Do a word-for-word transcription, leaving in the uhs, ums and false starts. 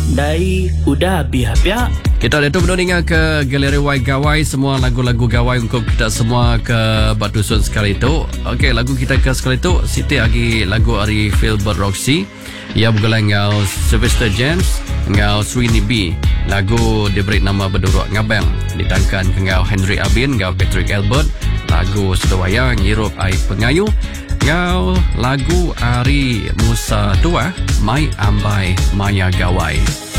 Dai udah biar-biar. Kita ada tu mendengar ke Galeri Y Gawai, semua lagu-lagu Gawai untuk kita semua ke Batu Sun sekali tu. Okey, lagu kita ke sekali tu Siti lagi lagu dari Philbert Roxy. Ia bergelang ngau Sylvester James, ngau Sweeney B. Lagu diberi nama berduruk ngabang, ditangkan ke ngau Henry Abin, ngau Patrick Albert. Lagu sedawaya ngirup ai pengayu. Ngau lagu Ari Musa Tua, Mai Ambai Maya Gawai.